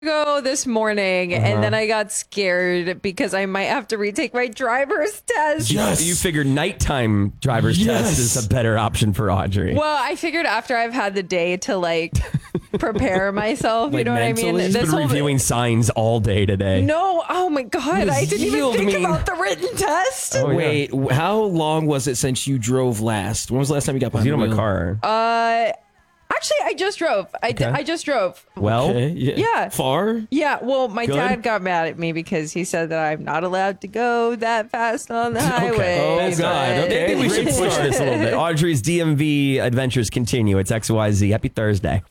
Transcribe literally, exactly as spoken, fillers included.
go this morning, Uh-huh. and then I got scared because I might have to retake my driver's test. Yes. You figured nighttime driver's Yes. test is a better option for Audrey. Well, I figured after I've had the day to like prepare myself, you Like know what I mentally? mean? He's She's been reviewing signs all day today. No, oh my god, I didn't even Yield think me. about the written test. Oh, yeah. Wait, w- how long was it since you drove last? When was the last time you got behind You know the my wheel? car. Uh, actually, I just drove. I, d- Okay. I just drove. well, Okay, yeah. Yeah. Far? Yeah, well, my Good. dad got mad at me because he said that I'm not allowed to go that fast on the highway. Oh, but- God. Okay. maybe we should Great push start. this a little bit. Audrey's D M V adventures continue. It's X Y Z. Happy Thursday.